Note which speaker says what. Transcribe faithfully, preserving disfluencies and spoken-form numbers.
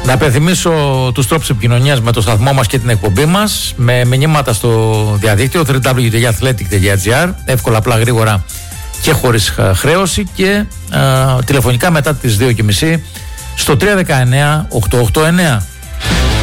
Speaker 1: Να υπενθυμίσω τους τρόπους επικοινωνίας με το σταθμό μας και την εκπομπή μας, με μηνύματα στο διαδίκτυο double-u double-u double-u τελεία athletic τελεία gr, εύκολα, απλά, γρήγορα και χωρίς χρέωση, και α, τηλεφωνικά μετά τις δύο και μισή στο τρία ένα εννέα οκτώ οκτώ εννέα.